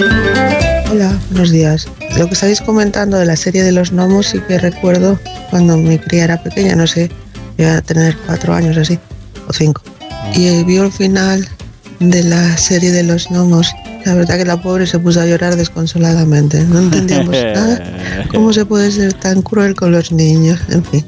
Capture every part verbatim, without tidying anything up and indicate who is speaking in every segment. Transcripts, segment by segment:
Speaker 1: Hola, buenos días. Lo que estáis comentando de la serie de los gnomos sí que recuerdo cuando mi cría era pequeña, no sé, iba a tener cuatro años así, o cinco. Y vio el final de la serie de los gnomos. La verdad que la pobre se puso a llorar desconsoladamente. No entendíamos nada. ¿Cómo se puede ser tan cruel con los niños? En fin.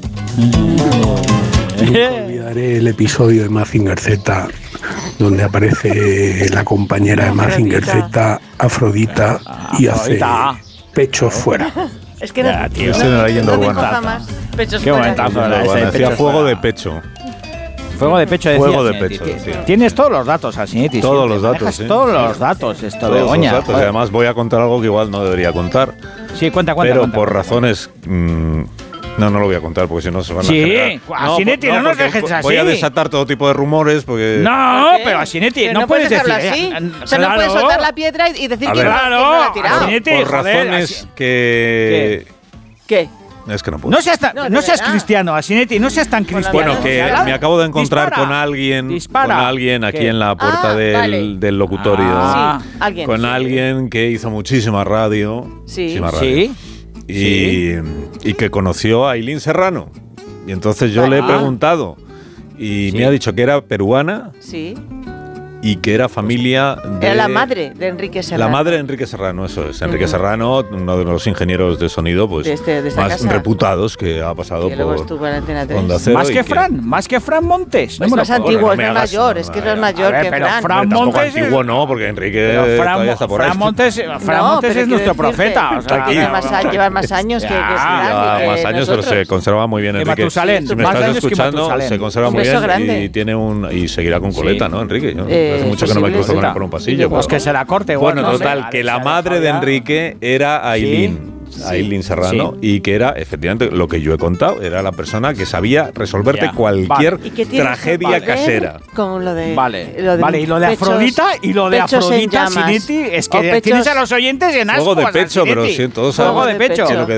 Speaker 2: Nunca olvidaré el episodio de Mazinger Z, donde aparece la compañera de Mazinger Z, Afrodita, y hace pechos fuera.
Speaker 3: Es que no,
Speaker 4: Ya, tío,
Speaker 3: no,
Speaker 4: ese no
Speaker 3: no,
Speaker 4: leyendo
Speaker 3: no me
Speaker 4: buena.
Speaker 3: coja más. Pechos
Speaker 4: Qué
Speaker 3: fuera.
Speaker 4: momentazo era ese de
Speaker 5: Hacía
Speaker 4: pechos
Speaker 5: fuego
Speaker 4: fuera.
Speaker 5: de pecho.
Speaker 4: Fuego de pecho,
Speaker 5: Fuego
Speaker 4: decía
Speaker 5: de
Speaker 4: Asinetti.
Speaker 5: pecho, sí.
Speaker 4: Tienes todos los datos, Asinetti.
Speaker 5: Todos
Speaker 4: sí,
Speaker 5: los
Speaker 4: te
Speaker 5: datos,
Speaker 4: manejas
Speaker 5: sí.
Speaker 4: Todos los datos, esto,
Speaker 5: Todos
Speaker 4: Begoña.
Speaker 5: los datos. Y
Speaker 4: Joder.
Speaker 5: además voy a contar algo que igual no debería contar.
Speaker 4: Sí, cuenta, cuenta.
Speaker 5: Pero
Speaker 4: cuenta,
Speaker 5: por
Speaker 4: cuenta.
Speaker 5: razones... Mmm, no, no lo voy a contar porque si no se van a
Speaker 4: Sí,
Speaker 5: generar.
Speaker 4: Asinetti, no nos
Speaker 5: porque
Speaker 4: dejes así.
Speaker 5: Voy a desatar todo tipo de rumores porque...
Speaker 4: No,
Speaker 3: ¿Por qué?
Speaker 4: pero Asinetti,
Speaker 3: Pero
Speaker 4: no,
Speaker 3: no
Speaker 4: puedes
Speaker 3: puedes
Speaker 4: decir.
Speaker 3: dejarlo así.
Speaker 4: eh,
Speaker 3: O sea, no puedes
Speaker 4: claro.
Speaker 3: soltar la piedra y y decir
Speaker 5: A
Speaker 3: que
Speaker 5: ver.
Speaker 3: no, que
Speaker 4: Claro,
Speaker 3: no la ha tirado.
Speaker 4: Asinetti,
Speaker 5: por
Speaker 4: joder,
Speaker 5: razones
Speaker 4: así-
Speaker 5: que...
Speaker 3: ¿Qué?
Speaker 5: Es que no puedo.
Speaker 4: No seas, tan-
Speaker 3: No,
Speaker 4: no,
Speaker 3: de
Speaker 4: seas
Speaker 3: verdad.
Speaker 4: cristiano, Asinetti, no seas tan cristiano.
Speaker 5: Bueno, que me acabo de encontrar
Speaker 4: Dispara.
Speaker 5: con alguien,
Speaker 4: Dispara.
Speaker 5: con alguien aquí
Speaker 4: ¿Qué?
Speaker 5: en la puerta
Speaker 3: Ah,
Speaker 5: del,
Speaker 3: vale.
Speaker 5: del locutorio.
Speaker 4: Ah.
Speaker 3: Sí, alguien.
Speaker 5: Con alguien que hizo muchísima radio.
Speaker 3: Sí.
Speaker 5: muchísima radio.
Speaker 4: Sí.
Speaker 5: Y, y que conoció a Ailín Serrano. Y entonces yo le he
Speaker 4: Ah.
Speaker 5: preguntado y
Speaker 4: Sí.
Speaker 5: me ha dicho que era peruana
Speaker 3: Sí.
Speaker 5: y que era familia de...
Speaker 3: Era la madre de Enrique Serrano.
Speaker 5: La madre de Enrique Serrano, eso es. Enrique
Speaker 3: Ujú.
Speaker 5: Serrano, uno de los ingenieros de sonido pues,
Speaker 3: De este- de esta
Speaker 5: más
Speaker 3: casa.
Speaker 5: reputados que ha pasado
Speaker 3: Que luego
Speaker 5: por
Speaker 3: estuvo en Antena tres.
Speaker 5: Onda Cero.
Speaker 4: Más
Speaker 5: y
Speaker 4: que Fran, más que Fran Montes.
Speaker 3: Pues
Speaker 4: me lo
Speaker 3: más
Speaker 4: puedo-
Speaker 3: antiguo,
Speaker 5: no
Speaker 3: es
Speaker 5: me
Speaker 3: más
Speaker 5: hagas-
Speaker 3: mayor,
Speaker 5: no,
Speaker 3: es que
Speaker 5: no,
Speaker 3: no es
Speaker 5: no,
Speaker 3: mayor
Speaker 4: a ver,
Speaker 3: que
Speaker 4: pero
Speaker 3: Fran.
Speaker 4: Fran
Speaker 5: Tampoco
Speaker 4: Montes-
Speaker 5: antiguo no, porque Enrique
Speaker 4: Pero Fran,
Speaker 5: todavía está por ahí.
Speaker 4: Fran Montes, Fran
Speaker 3: No,
Speaker 4: Montes
Speaker 3: pero
Speaker 4: es nuestro
Speaker 3: quiero decirte
Speaker 4: profeta. O sea,
Speaker 3: que tiene
Speaker 4: que-
Speaker 3: más, a- lleva más años que, que
Speaker 4: Ya,
Speaker 3: Fran.
Speaker 5: Lleva
Speaker 3: y que
Speaker 5: más años, pero se
Speaker 3: nosotros.
Speaker 5: conserva muy bien,
Speaker 4: Que
Speaker 5: Enrique.
Speaker 4: Matusalén,
Speaker 5: Si me
Speaker 4: más
Speaker 5: estás
Speaker 4: años que
Speaker 5: escuchando,
Speaker 4: Matusalén.
Speaker 5: se conserva
Speaker 3: Un
Speaker 5: muy
Speaker 3: beso
Speaker 5: bien
Speaker 3: grande.
Speaker 5: y tiene un y seguirá con coleta, ¿no, Enrique? Yo,
Speaker 3: Eh,
Speaker 5: hace mucho que no me
Speaker 3: posible,
Speaker 5: cruzo con
Speaker 3: sí.
Speaker 5: él por un pasillo.
Speaker 4: Pues
Speaker 5: pero-
Speaker 4: que se la corte. igual,
Speaker 5: Bueno,
Speaker 4: no sé.
Speaker 5: total, que la madre de Enrique era Ailín. Ailín Serrano, y que era, efectivamente, lo que yo he contado, era la persona que sabía resolverte
Speaker 4: Ya,
Speaker 5: cualquier
Speaker 3: ¿Y qué tiene
Speaker 5: tragedia
Speaker 3: que ver
Speaker 5: casera.
Speaker 3: Con lo de.
Speaker 4: Vale,
Speaker 3: lo de
Speaker 4: vale, y lo de
Speaker 3: pechos-
Speaker 4: Afrodita, y lo de
Speaker 3: pechos en
Speaker 4: Afrodita,
Speaker 3: llamas.
Speaker 4: Sinetti, es
Speaker 3: O
Speaker 4: que
Speaker 3: pechos-
Speaker 4: tienes a los oyentes en ascuas.
Speaker 5: Fuego de pecho, pero
Speaker 4: Sinetti.
Speaker 5: sí, todos
Speaker 4: Fuego
Speaker 5: sabemos
Speaker 4: de pecho.
Speaker 5: que lo que